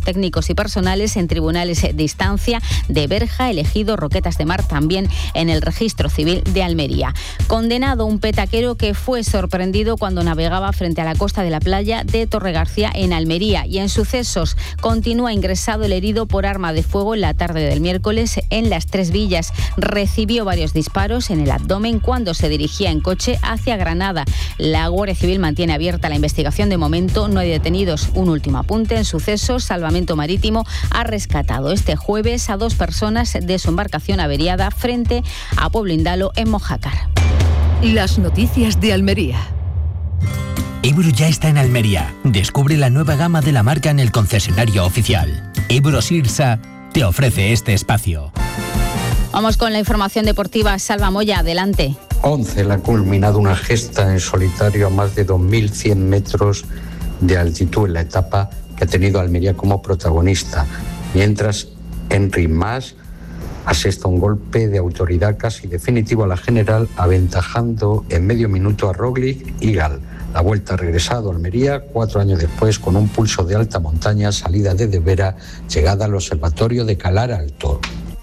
técnicos y personales en tribunales de instancia de Berja, El Ejido, Roquetas de Mar, también en el Registro Civil de Almería. Condenado un petaquero que fue sorprendido cuando navegaba frente a la costa de la playa de Torregarcía en Almería. Y en sucesos, continúa ingresado el herido por arma de fuego en la tarde del miércoles en Las Tres Villas. Recibió varios disparos en el abdomen cuando se dirigía en coche hacia Granada. La Guardia Civil mantiene abierta la investigación. De momento no hay detenidos. Un último apunte: en sucesos, Salvamento Marítimo ha rescatado este jueves a 2 personas de su embarcación averiada frente a Pueblo Indalo, en Mojácar. Las noticias de Almería. Ebro ya está en Almería. Descubre la nueva gama de la marca en el concesionario oficial. Ebro Sirsa te ofrece este espacio. Vamos con la información deportiva. Salva Moya, adelante. 11 ha culminado una gesta en solitario a más de 2.100 metros de altitud en la etapa que ha tenido Almería como protagonista, mientras Henry Mas asesta un golpe de autoridad casi definitivo a la general, aventajando en medio minuto a Roglic y Gal. La Vuelta ha regresado a Almería 4 años después con un pulso de alta montaña, salida de Vera, llegada al observatorio de Calar Alto.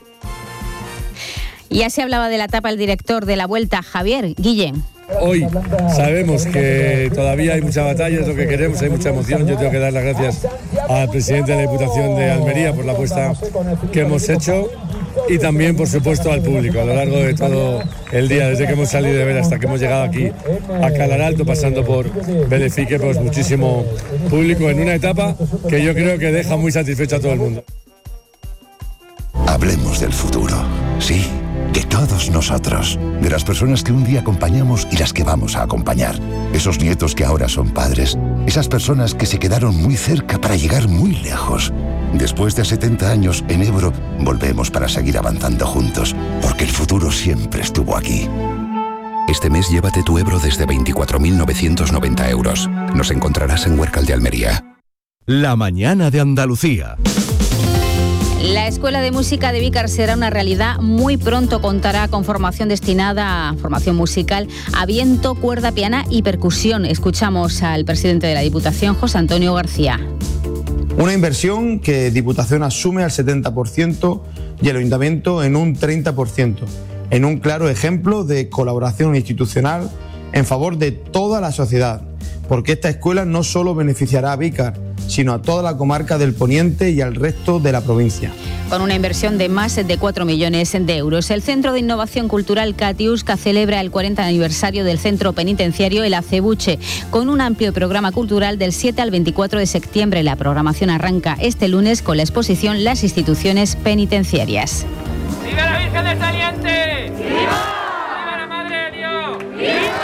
Ya se hablaba de la etapa el director de la Vuelta, Javier Guillén. Hoy sabemos que todavía hay mucha batalla, es lo que queremos, hay mucha emoción. Yo tengo que dar las gracias al presidente de la Diputación de Almería por la apuesta que hemos hecho y también, por supuesto, al público a lo largo de todo el día, desde que hemos salido de Vera hasta que hemos llegado aquí a Calar Alto, pasando por Belefique, pues muchísimo público en una etapa que yo creo que deja muy satisfecho a todo el mundo. Hablemos del futuro, sí, de todos nosotros, de las personas que un día acompañamos y las que vamos a acompañar, esos nietos que ahora son padres, esas personas que se quedaron muy cerca para llegar muy lejos. Después de 70 años en Ebro, volvemos para seguir avanzando juntos, porque el futuro siempre estuvo aquí. Este mes llévate tu Ebro desde 24.990 euros. Nos encontrarás en Huércal de Almería. La mañana de Andalucía. La Escuela de Música de Vícar será una realidad muy pronto. Contará con formación destinada a formación musical a viento, cuerda, piana y percusión. Escuchamos al presidente de la Diputación, José Antonio García. Una inversión que Diputación asume al 70% y el Ayuntamiento en un 30%, en un claro ejemplo de colaboración institucional en favor de toda la sociedad, porque esta escuela no solo beneficiará a Vícar, sino a toda la comarca del Poniente y al resto de la provincia. Con una inversión de más de 4 millones de euros. El Centro de Innovación Cultural Catiusca celebra el 40 aniversario del Centro Penitenciario El Acebuche, con un amplio programa cultural del 7 al 24 de septiembre. La programación arranca este lunes con la exposición Las instituciones penitenciarias. ¡Viva la Virgen del Saliente! ¡Viva! ¡Viva la Madre de Dios! ¡Viva!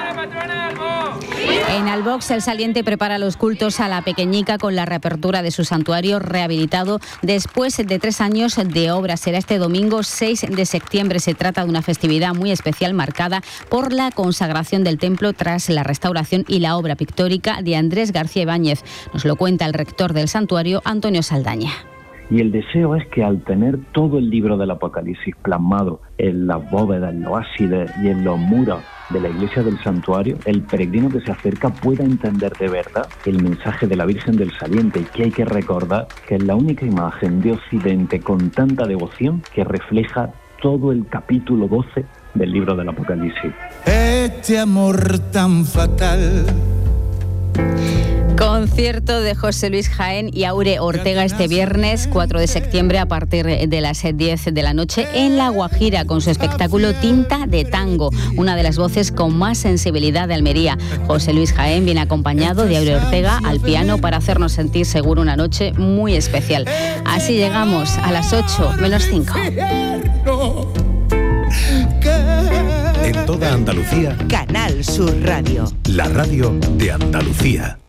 En Albox, el Saliente prepara los cultos a la Pequeñica con la reapertura de su santuario rehabilitado después de 3 años de obra. Será este domingo 6 de septiembre. Se trata de una festividad muy especial marcada por la consagración del templo tras la restauración y la obra pictórica de Andrés García Ibáñez. Nos lo cuenta el rector del santuario, Antonio Saldaña. Y el deseo es que al tener todo el libro del Apocalipsis plasmado en las bóvedas, en los ábsides y en los muros de la iglesia del santuario, el peregrino que se acerca pueda entender de verdad el mensaje de la Virgen del Saliente, y que hay que recordar que es la única imagen de Occidente con tanta devoción que refleja todo el capítulo 12 del libro del Apocalipsis. Este amor tan fatal. Concierto de José Luis Jaén y Aure Ortega este viernes 4 de septiembre a partir de las 10 de la noche en La Guajira con su espectáculo Tinta de Tango, una de las voces con más sensibilidad de Almería. José Luis Jaén viene acompañado de Aure Ortega al piano para hacernos sentir seguro una noche muy especial. Así llegamos a las 8 menos 5. En toda Andalucía, Canal Sur Radio. La radio de Andalucía.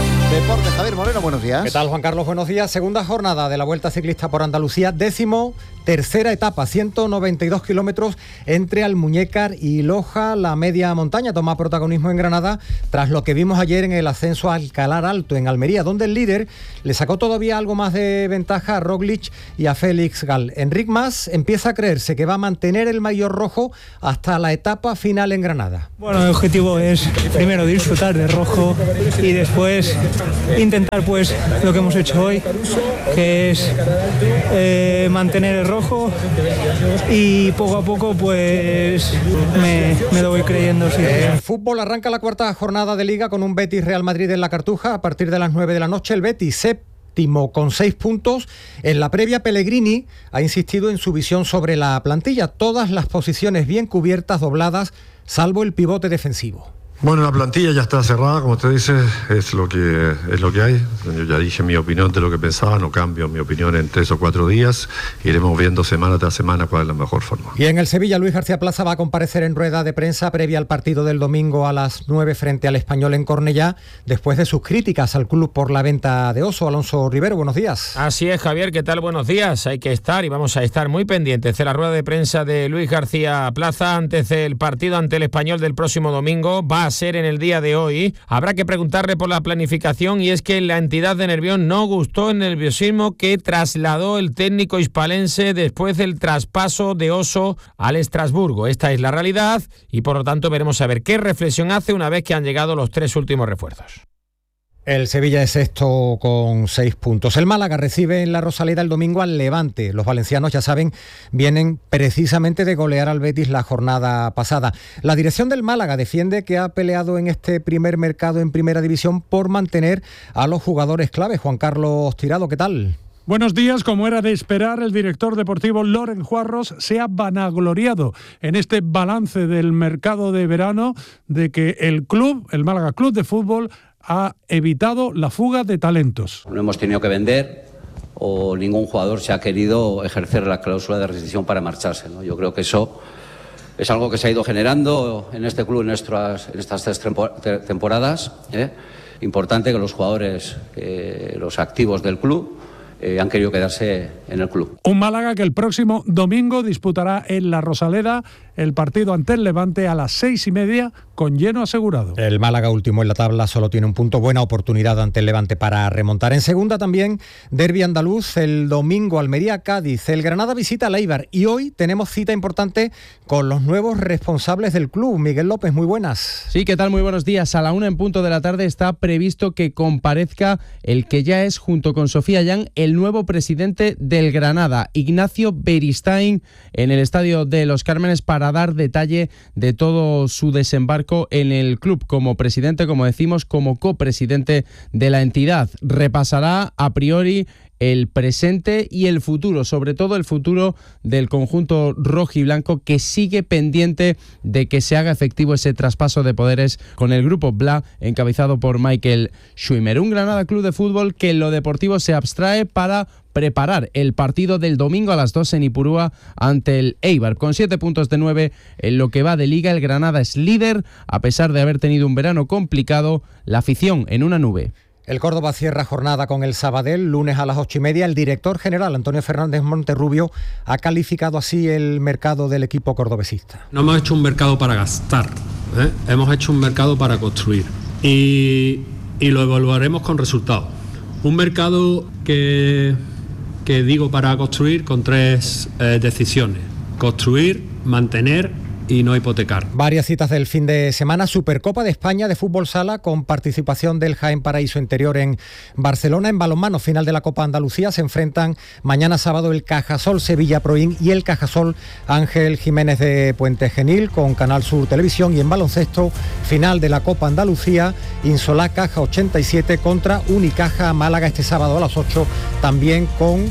Deporte, Javier Moreno, buenos días. ¿Qué tal, Juan Carlos? Buenos días. Segunda jornada de la Vuelta Ciclista por Andalucía, 10º tercera etapa, 192 kilómetros entre Almuñécar y Loja. La media montaña toma protagonismo en Granada tras lo que vimos ayer en el ascenso a Alcalar Alto, en Almería, donde el líder le sacó todavía algo más de ventaja a Roglic y a Félix Gal. Enric Mas empieza a creerse que va a mantener el maillot rojo hasta la etapa final en Granada. Bueno, el objetivo es primero disfrutar de rojo y después intentar pues lo que hemos hecho hoy, que es mantener el rojo, y poco a poco pues me lo voy creyendo. Sí. En fútbol arranca la cuarta jornada de Liga con un Betis Real Madrid en la Cartuja a partir de las 9 de la noche. El Betis séptimo con 6 puntos. En la previa, Pellegrini ha insistido en su visión sobre la plantilla. Todas las posiciones bien cubiertas, dobladas, salvo el pivote defensivo. Bueno, la plantilla ya está cerrada, como usted dice, es lo que hay. Yo ya dije mi opinión de lo que pensaba, no cambio mi opinión en 3 o 4 días. Iremos viendo semana tras semana cuál es la mejor forma. Y en el Sevilla, Luis García Plaza va a comparecer en rueda de prensa previa al partido del domingo a las 9 frente al Español en Cornellá, después de sus críticas al club por la venta de Oso. Alonso Rivero, buenos días. Así es, Javier, ¿qué tal? Buenos días. Hay que estar y vamos a estar muy pendientes de la rueda de prensa de Luis García Plaza antes del partido ante el Español del próximo domingo. Va a ser en el día de hoy. Habrá que preguntarle por la planificación, y es que la entidad de Nervión no gustó el nerviosismo que trasladó el técnico hispalense después del traspaso de Oso al Estrasburgo. Esta es la realidad y por lo tanto veremos a ver qué reflexión hace una vez que han llegado los 3 últimos refuerzos. El Sevilla es sexto con 6 puntos. El Málaga recibe en la Rosaleda el domingo al Levante. Los valencianos, ya saben, vienen precisamente de golear al Betis la jornada pasada. La dirección del Málaga defiende que ha peleado en este primer mercado en Primera División por mantener a los jugadores clave. Juan Carlos Tirado, ¿qué tal? Buenos días. Como era de esperar, el director deportivo Loren Juarros se ha vanagloriado en este balance del mercado de verano de que el club, el Málaga Club de Fútbol, ha evitado la fuga de talentos. No hemos tenido que vender o ningún jugador se ha querido ejercer la cláusula de rescisión para marcharse, ¿no? Yo creo que eso es algo que se ha ido generando en este club en estas 3 temporadas. Importante que los jugadores, los activos del club, han querido quedarse en el club. Un Málaga que el próximo domingo disputará en la Rosaleda el partido ante el Levante a las 6:30 con lleno asegurado. El Málaga, último en la tabla, solo tiene un punto. Buena oportunidad ante el Levante para remontar. En segunda también, derbi andaluz, el domingo Almería-Cádiz. El Granada visita al Eibar y hoy tenemos cita importante con los nuevos responsables del club. Miguel López, muy buenas. Sí, ¿qué tal? Muy buenos días. A la 1 en punto de la tarde está previsto que comparezca el que ya es, junto con Sofía Yang, el nuevo presidente del Granada, Ignacio Beristain, en el Estadio de los Cármenes para dar detalle de todo su desembarco en el club como presidente, como decimos, como copresidente de la entidad. Repasará a priori el presente y el futuro, sobre todo el futuro del conjunto rojiblanco, que sigue pendiente de que se haga efectivo ese traspaso de poderes con el grupo BLA, encabezado por Michael Schwimmer. Un Granada Club de Fútbol que en lo deportivo se abstrae para preparar el partido del domingo a las 2 en Ipurúa ante el Eibar. Con 7 puntos de 9 en lo que va de Liga, el Granada es líder, a pesar de haber tenido un verano complicado. La afición en una nube. El Córdoba cierra jornada con el Sabadell, lunes a las 8:30. El director general, Antonio Fernández Monterrubio, ha calificado así el mercado del equipo cordobesista. No hemos hecho un mercado para gastar, hemos hecho un mercado para construir y lo evaluaremos con resultados. Un mercado que digo para construir con 3 decisiones: construir, mantener y no hipotecar. Varias citas del fin de semana. Supercopa de España de fútbol sala con participación del Jaén Paraíso Interior en Barcelona. En balonmano, final de la Copa Andalucía, se enfrentan mañana sábado el Cajasol Sevilla Proin y el Cajasol Ángel Jiménez de Puente Genil con Canal Sur Televisión. Y en baloncesto, final de la Copa Andalucía, Insolá Caja 87 contra Unicaja Málaga este sábado a las 8, también con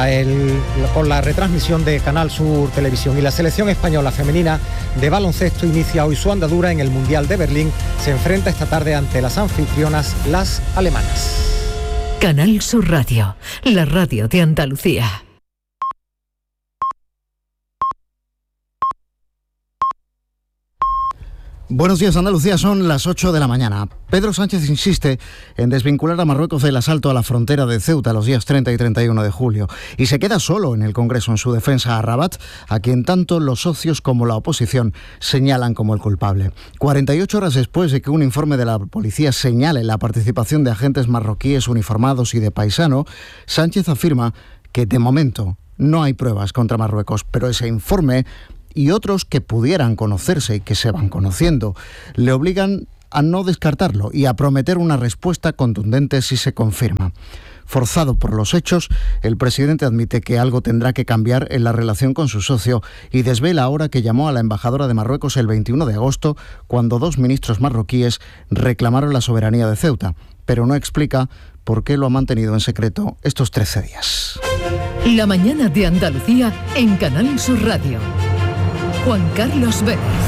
la retransmisión de Canal Sur Televisión. Y la selección española femenina de baloncesto inicia hoy su andadura en el Mundial de Berlín. Se enfrenta esta tarde ante las anfitrionas, las alemanas. Canal Sur Radio, la radio de Andalucía. Buenos días, Andalucía, son las 8 de la mañana. Pedro Sánchez insiste en desvincular a Marruecos del asalto a la frontera de Ceuta los días 30 y 31 de julio y se queda solo en el Congreso en su defensa a Rabat, a quien tanto los socios como la oposición señalan como el culpable. 48 horas después de que un informe de la policía señale la participación de agentes marroquíes uniformados y de paisano, Sánchez afirma que de momento no hay pruebas contra Marruecos, pero ese informe y otros que pudieran conocerse y que se van conociendo le obligan a no descartarlo y a prometer una respuesta contundente si se confirma. Forzado por los hechos, el presidente admite que algo tendrá que cambiar en la relación con su socio y desvela ahora que llamó a la embajadora de Marruecos el 21 de agosto cuando 2 ministros marroquíes reclamaron la soberanía de Ceuta, pero no explica por qué lo ha mantenido en secreto estos 13 días. La mañana de Andalucía en Canal Sur Radio. Juan Carlos Vélez.